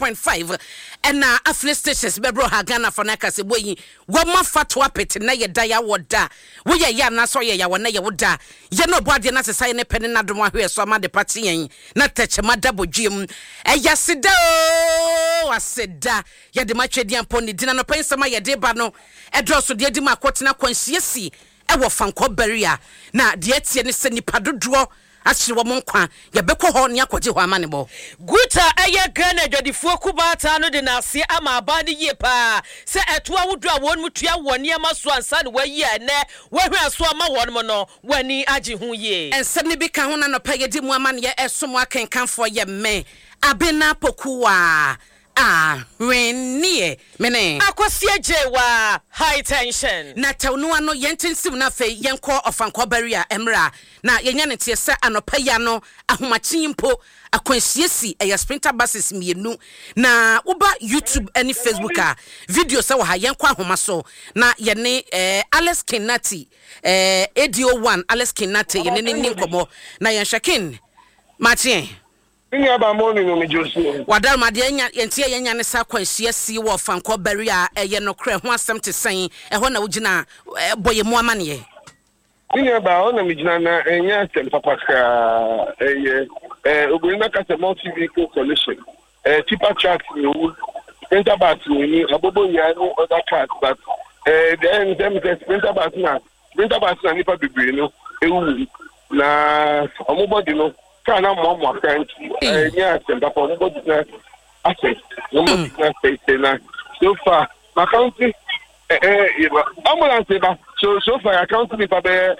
104.5 and affiliate stations bebro ha Ghana for na kase boyi woma fatwa pete na ye da ya woda wo ye ya na so ye ya wona ye woda ye no boade na sesai ne pene na domo ahwe so ma de party yen na techema dabodwem eya sida o aseda ye de matwedi ampo ne dina no pensama ye de ba no edroso de di makotena kwansiesi ewo fanko barrier na de atie ne se nipa dodo asiri wo monkwa ye beko ho ne akwaje ho amane bo guta eye Ghana dwadifuo kubata no de na ase ama aba ne ye pa se eto awudu a won mutua woni amaso ansa ne wayi ene wahwe aso ama won mo no wani age ho ye ensem ne bi ka ho na no pa ye di mu amane ye esom akenkanfo ye me abena pokuwa Renie mene akosie jewa high tension na tawno ano yentensim na fe yenko ofanko barrier emra na yenya ne tie se anopa ya no ahomachimpo akwansiesi eya sprinter buses mienu na uba YouTube any Facebook video se wo ha yenko ahoma so na yene Alex Kinati ADO1 Alex Kinati yene ne nkomo na yenshakin Martin Inya ba morning no mejosi. Wadal ma de entie yenya ne sa kwanhia si wo fanko barrier eye no kre ho asem te sen ho na wugina boye mu amane. Inya ba ona mejina na enya tem papa ka obinna ka se multi vehicle collision. Tipa truck ni sprinter bus ni abobo ya no other cars but then them sprinter bus na nipa bebre no ewu na omobody no kana mo account nya semba for mo business asset no business say na so far my account ambulance ba so far account me pa be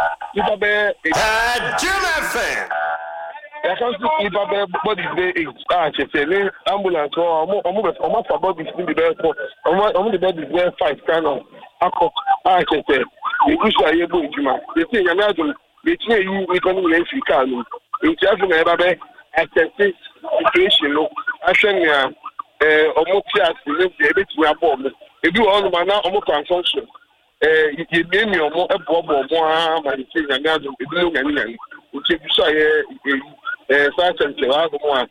JMFM account me pa be body be say ni ambulance o for body be be for o the body be 5 kind of akọ say you should be able to they say ya na do between you we can learn Africa no into every neighbor access situation no ahwenya omotia se e betu abo mo ebi won ma na omo consumption ye memi omo ebobo mo a ma ti nyame ado ebi no nyane uche bi so ye science wa mo a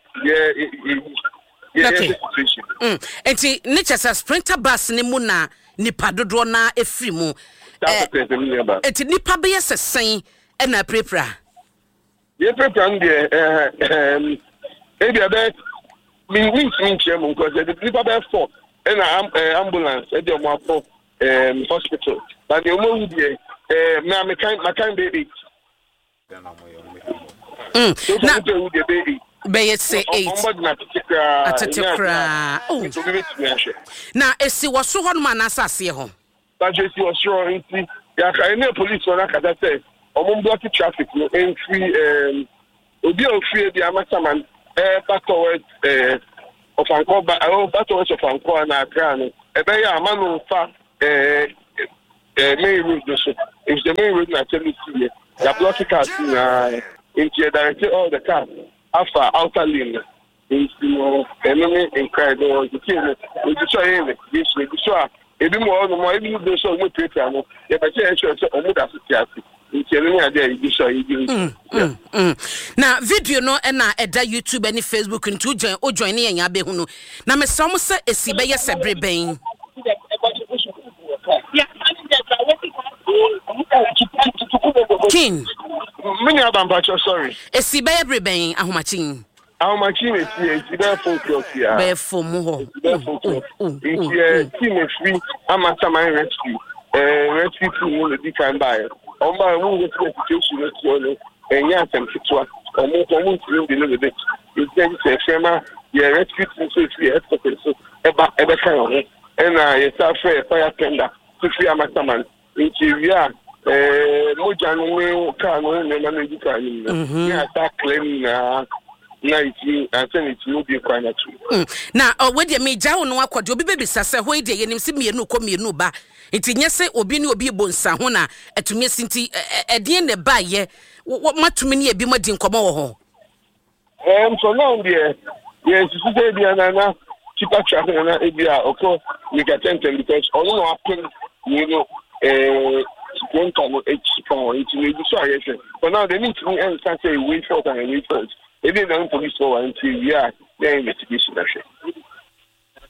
ye situation enti nature sprinter bus ne mu na nipa dodo na efiri mu enti nipa be yesesen e na prepra ye prepare there maybe about me chemo because the people be for and ambulance e dey mo for hospital but the omo there na my kind baby na be say 8 atetekra na esi wo so hono na asase ho but esi wo so nti ya ka any police or ka that say omo block traffic no entry obi ofie bi amasaman back towards of Anko back towards of Anko na Accra no e be ya amanu fa main road so if the main road na tell you see ya block cars na into direct all the cars after outer lane into enemy incredible you just show him this we show ebi mo no mo ebi do so mo prepare no ya be sure omo da society na video no na eda YouTube and Facebook ntu join ne yanya be hunu na me som se esi be ye sebre ben kin many abambacho sorry esi be ye ben ahomachin esi be focus ya be fom ho team free amata my rescue team no di kan buy Omba mu go to situation no enya temperature omo tin bi no be it say fema ye rescue team so free headquarters so eba kan ho ena ye sa fire tender to free amasaman interior moja no me ka no me na me di kan ni ya ta claim na iti atani ti obi kwa na tu na we de me ja wo no akwode obi bebisa se ho de yenim se mienu ko mienu ba iti nyese obi ni obi bonsa ho na atumi sinti edin ne ba ye matumi ne ebi madi nkomo wo ho so now there yes you say dia na chipa track na ebia oko we get tentem because all no happen you know one time for it we so yes but now they need to say wait for and wait for it. If they don't police for until we are their investigation.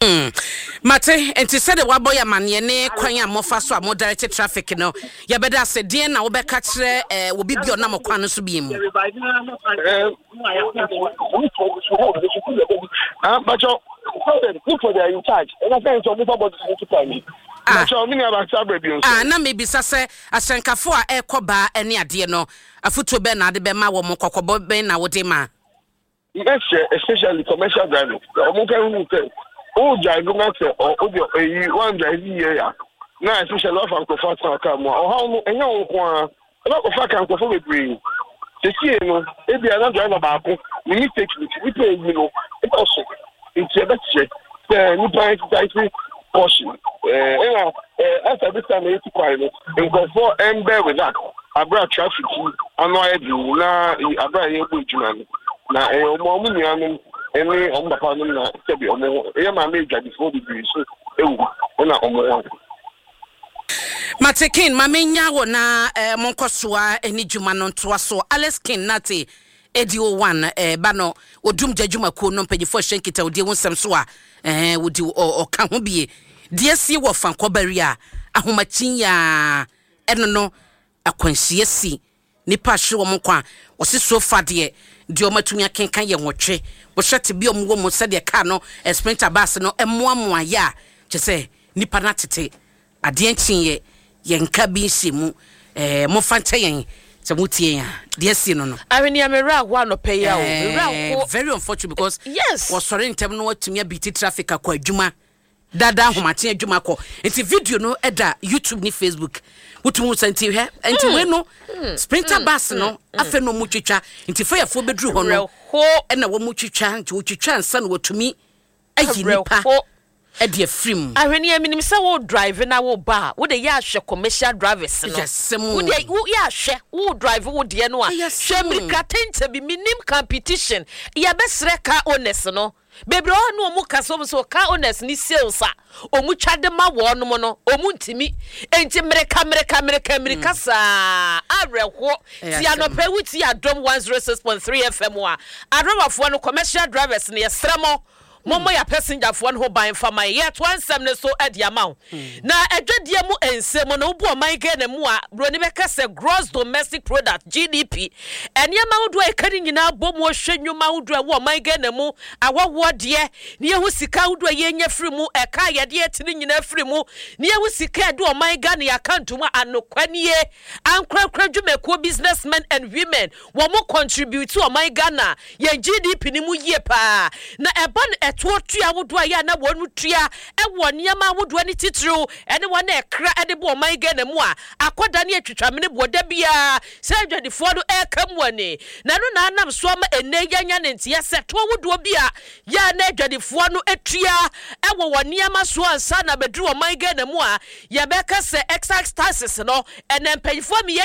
Mate, and to say the waboy amanye ne kwanya mofa so mo direct traffic no. Ya beda se den na wo be catch will be your name kwano so bi mu. But look for their in charge. And I think some about to tell me. Na maybe sase asenkafo a ekoba ene ade no afuto be na ade be ma wo mo kokobo be na wo de ma. Yes, especially commercial driving. Oh, driving or one driving here. Now, especially off and comfort come or how and no one. A lot of fact and comfort with me. The key, if they are not driving about, we need to pay, also. It's a better new price caution. After this time, it's quite and go for and bear with that. I brought traffic. I'm not able now. I brought you to na omo anu ene omo papa no na sebi omo e ma meja before the breeze so ewu na omo Matekin mamenya wo na monkosoa eni djuma no ntoa so Alex King nate edio 1 ba no odum djuma ko no mpanyefo hyenkita odi wonsem so a wodi o ka ho bie de sie wo fankobari a ahomachin ya eno no akwanhie si nipa hwe wo mkwa wo se so fade di o matumi akenkan ye nwotwe wo hwete bi o mo mo se de ka no sprinter bus no emoamoa ya che se nipa na tete ade anchin ye nka bi nsimu mo fanta yen se mutie ya de asi no no ahweni amera wa no pay ya o very unfortunate because yes was sorry ntem no watumi abiti traffic akwa adwuma dada homate adwuma ko enti video no eda YouTube ni Facebook wutumu santi he enti we no sprinter bus no afa no mutwitwa enti fayafo bedru ho no na wo mutwitwa enti wo twitwa nsa no watumi ayi nipa ede free ahweni aminim se wo drive na wo ba wo de ya hwe commercial drivers no yes wo de ya hwe wo drive wo de no a hwe mirika tente bi minim competition ya besre ka honest no bebre no omu kaso so ka honest ni sales a omu twade ma wo no no omu ntimi enti mirika sa areho ti anope wuti adom 106.3 FM a adromafo no commercial drivers ne yesremo Momo ya passenger for one who buy for my yet one sem so at the amount. Na edwediemu ensemo na ubu my gene mu a broni beka se gross domestic product GDP. Enyama udu e kadi nyina bom wo hwenwuma udu e wo my gene mu awowo de ne yehu sika udu ye nya free mu e ka ye de etini nyina free mu ne yehu sika de o my gane account mu anokwanie ankrakra dwumeko businessmen and women wo mo contribute to o my Ghana ye GDP ni mu ye pa na ebon tuotua wodo ya na wonu tua ewo niam wodo ani titru ene wona ekra ede bo man ga na mu a akoda ne atwitwamene boda bia se adwadifo do ekam wani na no na anam so ma ene yanya ne ntia se to wodo bia ya na adwadifo no atua ewo woniam so ansa na bedru man ga na mu a ye beka se exact taxes no ene mpanyifo mi